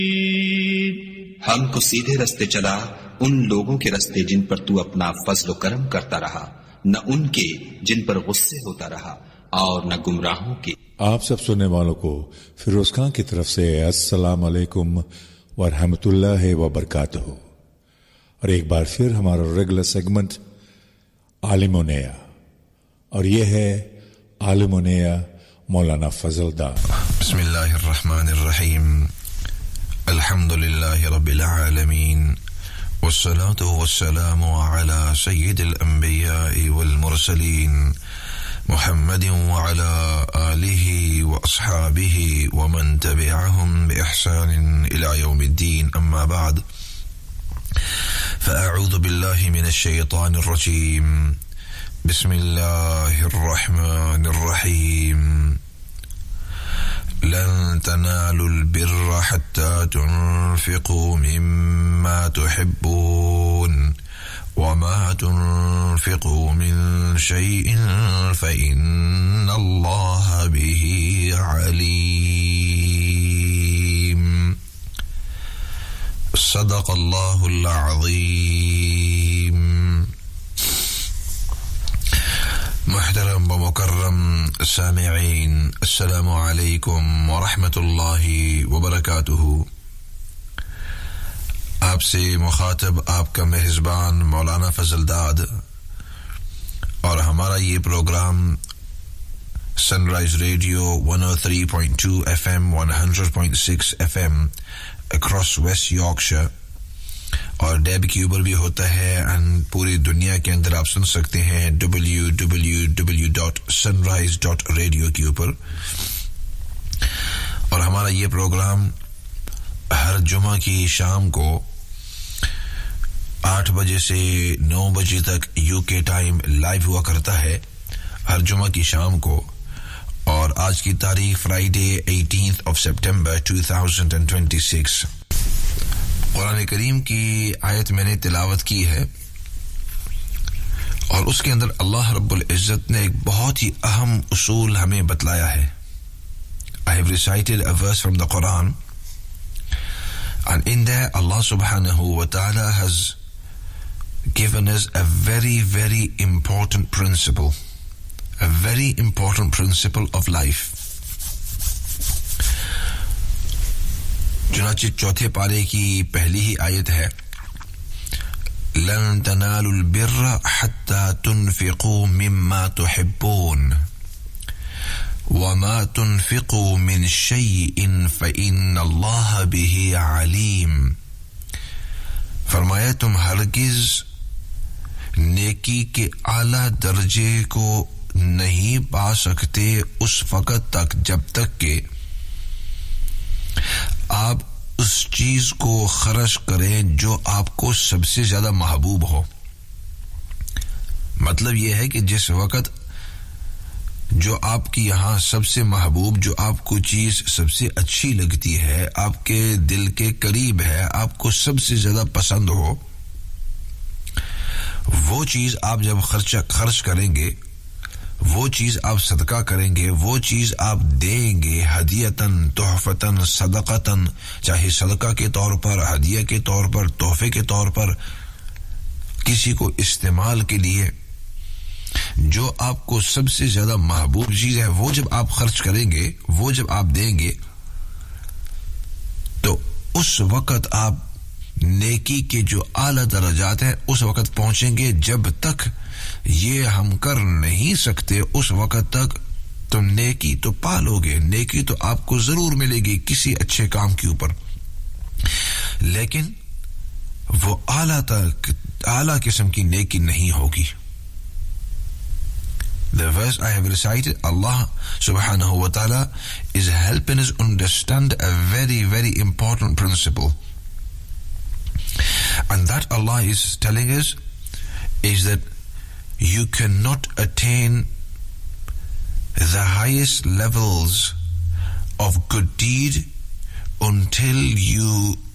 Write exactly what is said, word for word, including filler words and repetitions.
ہم کو سیدھے رستے چلا ان لوگوں کے رستے جن پر تو اپنا فضل و کرم کرتا رہا، نہ ان کے جن پر غصے ہوتا رہا، اور نہ گمراہوں کے۔ آپ سب سننے والوں کو فیروز خان کی طرف سے السلام علیکم ورحمۃ اللہ وبرکاتہ، اور ایک بار پھر ہمارا ریگولر سیگمنٹ عالم و نیا، اور یہ ہے عالم و نیا مولانا فضل دار۔ بسم اللہ الرحمن الرحیم، الحمد للہ رب العالمین، والصلاة والسلام على سید الانبیاء والمرسلین، محمد وعلى آلہ واصحابہ ومن تبعهم بإحسان إلى يوم الدین، اما بعد فأعوذ باللہ من الشیطان الرجیم، بسم اللہ الرحمن الرحیم، لن تنالوا البر حتى تنفقوا مما تحبون وما تنفقوا من شيء فإن الله به عليم، صدق الله العظيم۔ محترم و مکرم سامعین، السلام علیکم ورحمۃ اللہ وبرکاتہ۔ آپ سے مخاطب آپ کا میزبان مولانا فضل داد، اور ہمارا یہ programme sun rise radio one O three point to F M, one hundred point six F M across waste Yorkshire, اور ڈیب کے اوپر بھی ہوتا ہے، اینڈ پوری دنیا کے اندر آپ سن سکتے ہیں ڈبلیو ڈبلیو ڈبلیو ڈاٹ سن رائز ڈاٹ ریڈیو کے اوپر۔ اور ہمارا یہ پروگرام ہر جمعہ کی شام کو آٹھ بجے سے نو بجے تک یو کے ٹائم لائیو ہوا کرتا ہے، ہر جمعہ کی شام کو۔ اور آج کی تاریخ Friday eighteenth of September two thousand and twenty six. قرآن کریم کی آیت میں نے تلاوت کی ہے، اور اس کے اندر اللہ رب العزت نے ایک بہت ہی اہم اصول ہمیں بتلایا ہے۔ I have recited a verse from the Quran, and in there Allah subhanahu wa ta'ala has given us a very very important principle, a very important principle of life. چنانچہ چوتھے پارے کی پہلی ہی آیت ہے، لن تنالوا البر حتى تنفقوا مما تحبون وما تنفقوا من شيء فإن الله به عليم۔ فرمایا تم ہرگز نیکی کے اعلیٰ درجے کو نہیں پا سکتے اس وقت تک جب تک کہ آپ اس چیز کو خرچ کریں جو آپ کو سب سے زیادہ محبوب ہو۔ مطلب یہ ہے کہ جس وقت جو آپ کی یہاں سب سے محبوب، جو آپ کو چیز سب سے اچھی لگتی ہے، آپ کے دل کے قریب ہے، آپ کو سب سے زیادہ پسند ہو، وہ چیز آپ جب خرچ خرچ کریں گے، وہ چیز آپ صدقہ کریں گے، وہ چیز آپ دیں گے ہدیتاً، تحفتاً، صدقتاً، چاہے صدقہ کے طور پر، ہدیہ کے طور پر، تحفے کے طور پر، کسی کو استعمال کے لیے، جو آپ کو سب سے زیادہ محبوب چیز ہے، وہ جب آپ خرچ کریں گے، وہ جب آپ دیں گے، تو اس وقت آپ نیکی کے جو اعلیٰ درجات ہیں اس وقت پہنچیں گے۔ جب تک یہ ہم کر نہیں سکتے اس وقت تک تم نیکی تو پالو گے، نیکی تو آپ کو ضرور ملے گی کسی اچھے کام کے اوپر، لیکن وہ اعلیٰ تک اعلیٰ قسم کی نیکی نہیں ہوگی۔ The verse I have recited, Allah subhanahu wa ta'ala is helping us understand a very very important principle, and that Allah is telling us is that you cannot attain the highest levels of good deed until you